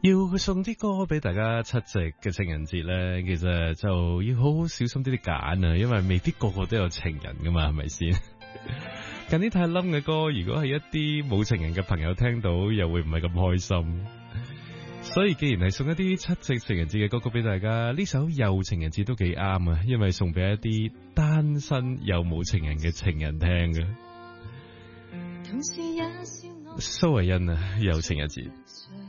要送啲歌俾大家七夕嘅情人節咧，其實就要好好小心啲揀啊，因為未必個個都有情人噶嘛，係咪先？近啲太冧嘅歌，如果係一啲冇情人嘅朋友聽到，又會唔係咁開心。所以既然係送一啲七夕情人節嘅歌曲俾大家，呢首又情人節都幾啱啊，因為送俾一啲單身又冇情人嘅情人聽嘅。蘇慧欣啊，又情人節。